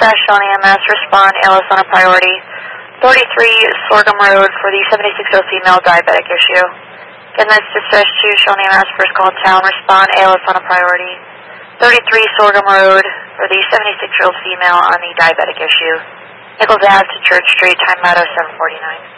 dispatch Shawnee EMS, respond, ALS on a priority. 33 Sorghum Road for the 76-year-old female diabetic issue. Again, that's dispatch to Shawnee EMS, first call town, respond, ALS on a priority. 33 Sorghum Road for the 76-year-old female on the diabetic issue. Nichols Ave to Church Street, time out of 7:49.